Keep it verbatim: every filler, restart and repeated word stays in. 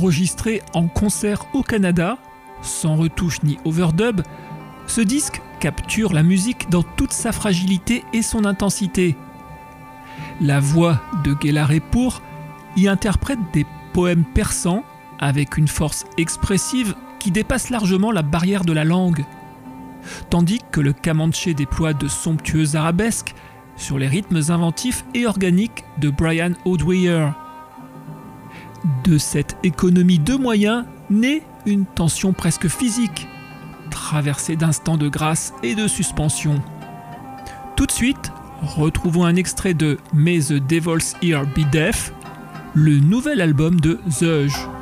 enregistré en concert au Canada, sans retouche ni overdub, ce disque capture la musique dans toute sa fragilité et son intensité. La voix de Gela Repur y interprète des poèmes perçants avec une force expressive qui dépasse largement la barrière de la langue, tandis que le Kamanché déploie de somptueuses arabesques sur les rythmes inventifs et organiques de Brian O'Dwyer. De cette économie de moyens naît une tension presque physique, traversée d'instants de grâce et de suspension. Tout de suite, retrouvons un extrait de May the Devil's Ear Be Deaf, le nouvel album de The Hush.